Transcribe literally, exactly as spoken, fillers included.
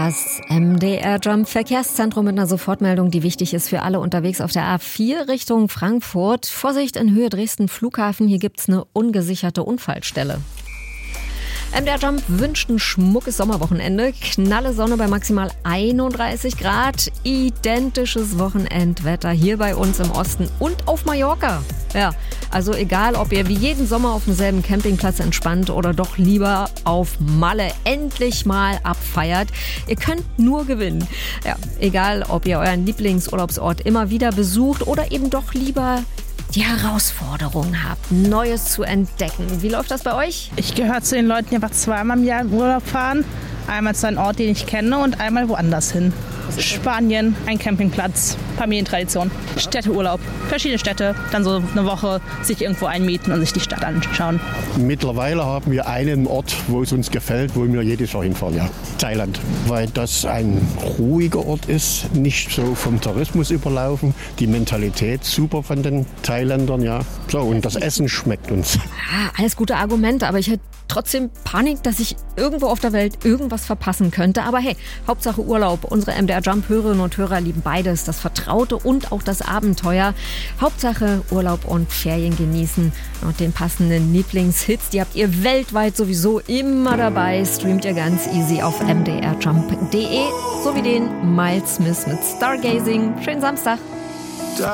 Das M D R Jump Verkehrszentrum mit einer Sofortmeldung, die wichtig ist für alle unterwegs auf der A vier Richtung Frankfurt. Vorsicht in Höhe Dresden Flughafen, hier gibt's eine ungesicherte Unfallstelle. M D R Jump wünscht ein schmuckes Sommerwochenende. Knalle Sonne bei maximal einunddreißig Grad. Identisches Wochenendwetter hier bei uns im Osten und auf Mallorca. Ja, also egal, ob ihr wie jeden Sommer auf demselben Campingplatz entspannt oder doch lieber auf Malle endlich mal abfeiert. Ihr könnt nur gewinnen. Ja, egal, ob ihr euren Lieblingsurlaubsort immer wieder besucht oder eben doch lieber die Herausforderung habt, Neues zu entdecken. Wie läuft das bei euch? Ich gehöre zu den Leuten, die einfach zweimal im Jahr in Urlaub fahren. Einmal zu einem Ort, den ich kenne, und einmal woanders hin. Spanien, ein Campingplatz, Familientradition, Städteurlaub, verschiedene Städte, dann so eine Woche sich irgendwo einmieten und sich die Stadt anschauen. Mittlerweile haben wir einen Ort, wo es uns gefällt, wo wir jedes Jahr hinfahren, ja. Thailand, weil das ein ruhiger Ort ist, nicht so vom Tourismus überlaufen, die Mentalität super von den Thailändern, ja. So, und das Essen schmeckt uns. Ja, alles gute Argumente, aber ich hätte trotzdem Panik, dass ich irgendwo auf der Welt irgendwas verpassen könnte. Aber hey, Hauptsache Urlaub. Unsere M D R Jump-Hörerinnen und Hörer lieben beides, das Vertraute und auch das Abenteuer. Hauptsache Urlaub und Ferien genießen. Und den passenden Lieblingshits, die habt ihr weltweit sowieso immer dabei. Streamt ihr ganz easy auf m d r jump punkt d e sowie den Miles Smith mit Stargazing. Schönen Samstag.